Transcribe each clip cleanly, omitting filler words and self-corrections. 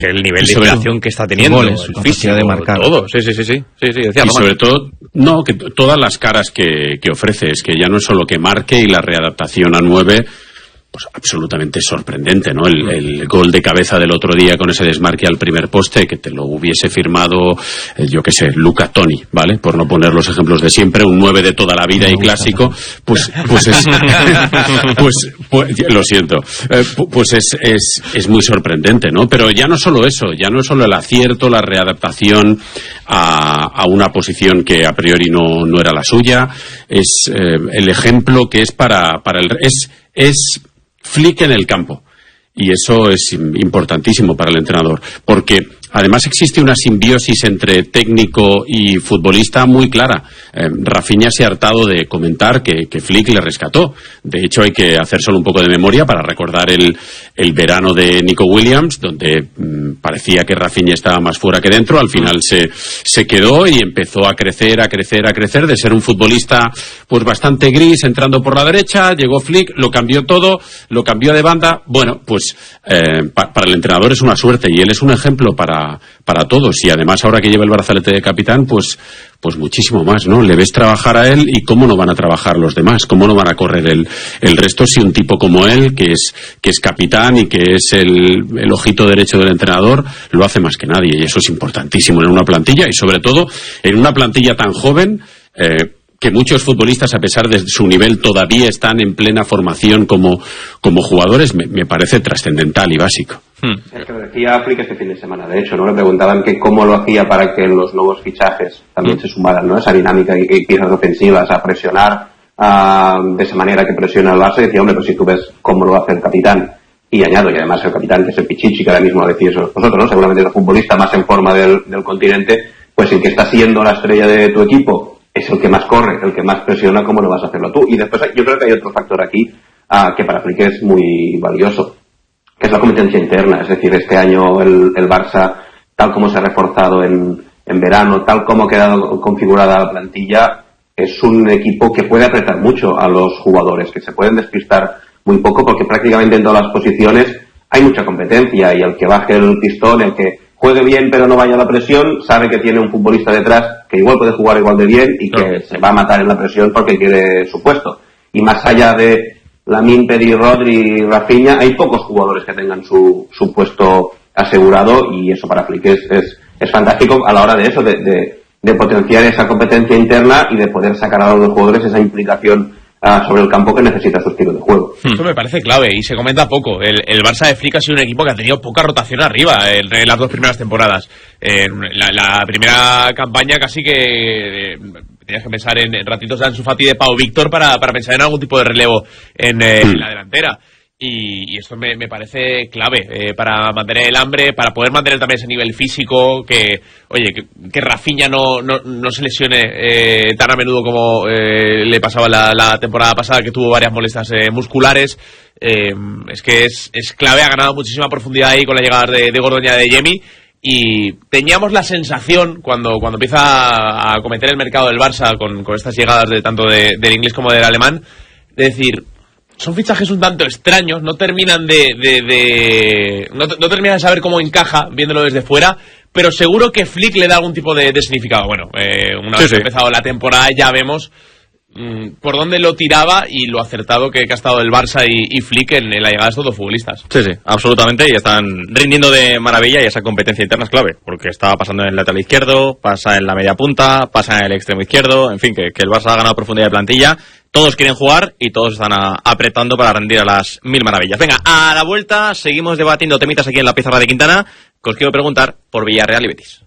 el nivel de inflación que está teniendo, su capacidad de marcar. Todo, sí, decía, y sobre todo, que todas las caras que ofrece, es que ya no es solo que marque y la readaptación a 9, pues absolutamente sorprendente, ¿no? El gol de cabeza del otro día con ese desmarque al primer poste, que te lo hubiese firmado, yo qué sé, Luca Toni, ¿vale? Por no poner los ejemplos de siempre, un 9 de toda la vida y clásico, pues es, lo siento, pues es muy sorprendente, ¿no? Pero ya no solo eso, ya no es solo el acierto, la readaptación a una posición que a priori no era la suya, es el ejemplo que es para es Flick en el campo, y eso es importantísimo para el entrenador, porque además existe una simbiosis entre técnico y futbolista muy clara. Rafinha se ha hartado de comentar que Flick le rescató. De hecho, hay que hacer solo un poco de memoria para recordar el verano de Nico Williams, donde parecía que Rafinha estaba más fuera que dentro. Al final se quedó y empezó a crecer, de ser un futbolista pues bastante gris, entrando por la derecha. Llegó Flick, lo cambió todo, lo cambió de banda. Bueno, pues para el entrenador es una suerte, y él es un ejemplo para todos, y además ahora que lleva el brazalete de capitán, pues muchísimo más, ¿no? Le ves trabajar a él, y cómo no van a trabajar los demás, cómo no van a correr el resto si un tipo como él, que es capitán y que es el ojito derecho del entrenador, lo hace más que nadie, y eso es importantísimo en una plantilla, y sobre todo en una plantilla tan joven, que muchos futbolistas, a pesar de su nivel, todavía están en plena formación como jugadores. Me parece trascendental y básico. Es que lo decía Flick este fin de semana, de hecho, ¿no? Le preguntaban que cómo lo hacía para que los nuevos fichajes también se sumaran, ¿no? Esa dinámica y piezas ofensivas, a presionar de esa manera que presiona el Barça, y decía, hombre, pues si tú ves cómo lo hace el capitán, y añado, y además el capitán, que es el Pichichi, que ahora mismo lo decís vosotros, ¿no? Seguramente es el futbolista más en forma del continente, pues el que está siendo la estrella de tu equipo es el que más corre, el que más presiona, ¿cómo no vas a hacerlo tú? Y después yo creo que hay otro factor aquí que para Flick es muy valioso, que es la competencia interna. Es decir, este año el Barça, tal como se ha reforzado en verano, tal como ha quedado configurada la plantilla, es un equipo que puede apretar mucho a los jugadores, que se pueden despistar muy poco, porque prácticamente en todas las posiciones hay mucha competencia, y el que baje el pistón, el que juegue bien pero no vaya a la presión, sabe que tiene un futbolista detrás que igual puede jugar igual de bien y que se va a matar en la presión porque quiere su puesto. Y más allá de Lamine, Pedri, Rodri y Rafinha, hay pocos jugadores que tengan su puesto asegurado, y eso para Flick es fantástico a la hora de eso, de potenciar esa competencia interna y de poder sacar a los jugadores esa implicación sobre el campo que necesita su estilo de juego. Eso me parece clave, y se comenta poco. El Barça de Flick ha sido un equipo que ha tenido poca rotación arriba en las dos primeras temporadas. La primera campaña casi que tenías que pensar en ratitos de Ansu Fati, de Pau Víctor para pensar en algún tipo de relevo en la delantera. Y esto me parece clave para mantener el hambre, para poder mantener también ese nivel físico, que Rafinha no se lesione tan a menudo como le pasaba la temporada pasada, que tuvo varias molestias musculares. Es que es clave, ha ganado muchísima profundidad ahí con la llegada de Gordon y de Yemi, y teníamos la sensación cuando empieza a cometer el mercado del Barça con estas llegadas tanto del inglés como del alemán, de decir, son fichajes un tanto extraños, no terminan no terminan de saber cómo encaja viéndolo desde fuera, pero seguro que Flick le da algún tipo de significado. Bueno, una vez empezado la temporada ya vemos por dónde lo tiraba y lo acertado que ha estado el Barça y Flick en la llegada de estos dos futbolistas. Sí, absolutamente, y están rindiendo de maravilla, y esa competencia interna es clave, porque está pasando en el lateral izquierdo, pasa en la media punta, pasa en el extremo izquierdo, en fin, que el Barça ha ganado profundidad de plantilla. Todos quieren jugar y todos están apretando para rendir a las mil maravillas. Venga, a la vuelta seguimos debatiendo temitas aquí en la pizarra de Quintana, que os quiero preguntar por Villarreal y Betis.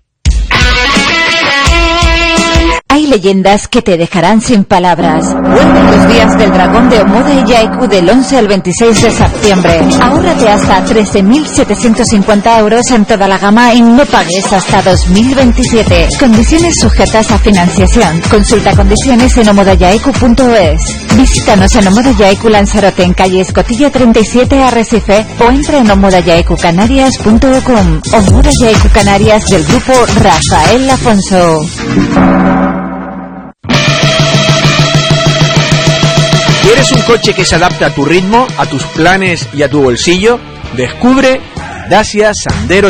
Hay leyendas que te dejarán sin palabras. Vuelven los días del dragón de Omoda y Yaiku del 11 al 26 de septiembre. Ahórrate hasta 13.750 euros en toda la gama y no pagues hasta 2027. Condiciones sujetas a financiación. Consulta condiciones en omodayaiku.es. Visítanos en Omoda Yaiku Lanzarote, en calle Escotilla 37, Arrecife, o entra en omodayaikucanarias.com. Omoda Yaiku Canarias, del grupo Rafael Afonso. ¿Quieres un coche que se adapte a tu ritmo, a tus planes y a tu bolsillo? Descubre Dacia Sandero